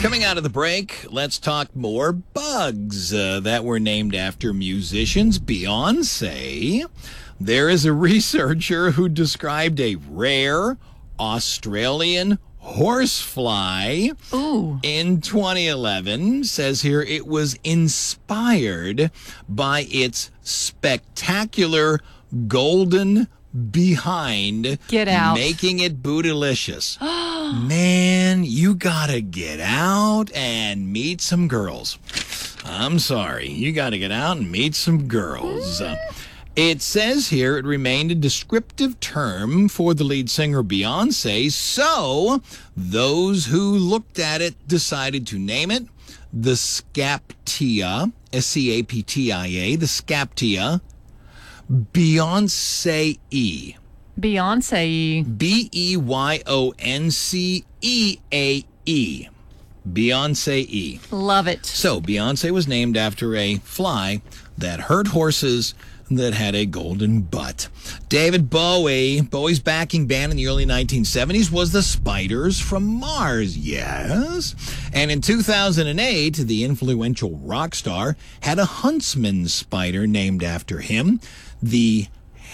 Coming out of the break, let's talk more bugs that were named after musicians. Beyonce. There is a researcher who described a rare Australian horsefly in 2011. Says here it was inspired by its spectacular golden behind. Get out. Making it bootylicious. Man, you gotta get out and meet some girls. I'm sorry. You gotta get out and meet some girls. It says here it remained a descriptive term for the lead singer Beyonce, so those who looked at it decided to name it the Scaptia, S-C-A-P-T-I-A, the Scaptia Beyonce-E. Beyonce. B-E-Y-O-N-C-E-A-E. Beyonce-E. Love it. So Beyonce was named after a fly that hurt horses that had a golden butt. David Bowie, Bowie's backing band in the early 1970s was the Spiders from Mars, yes. And in 2008, the influential rock star had a huntsman spider named after him, the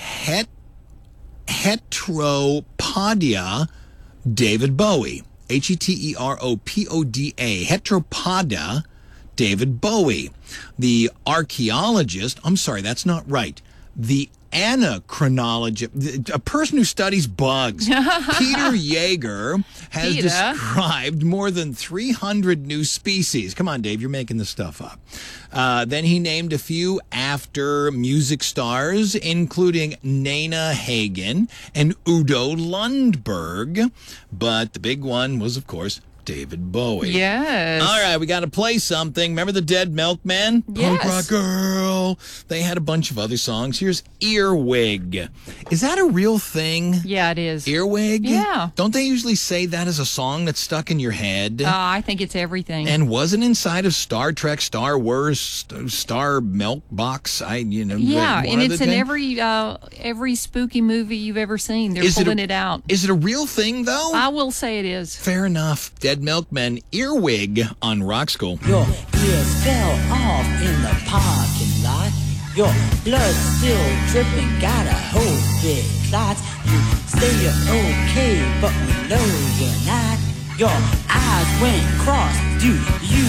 Heteropoda David Bowie. Heteropoda. Heteropoda David Bowie. The archaeologist, I'm sorry, that's not right. The anachronologist, a person who studies bugs, Peter Yeager, has described more than 300 new species. Come on, Dave, you're making this stuff up. Then he named a few after music stars, including Nana Hagen and Udo Lundberg. But the big one was, of course, David Bowie. Yes. All right, we got to play something. Remember the Dead Milkmen? Yes. Punk Rock Girl. They had a bunch of other songs. Here's Earwig. Is that a real thing? Yeah, it is. Earwig? Yeah. Don't they usually say that as a song that's stuck in your head? I think it's everything. And wasn't inside of Star Trek, Star Wars, Star Milk Box? Yeah, and it's in every spooky movie you've ever seen. They're pulling it out. Is it a real thing, though? I will say it is. Fair enough. Dead Milkmen, Earwig on Rock School. Your ears fell off in the parking lot. Your blood still dripping, got a whole big clot. You say you're okay, but we know you're not. Your eyes went cross, do you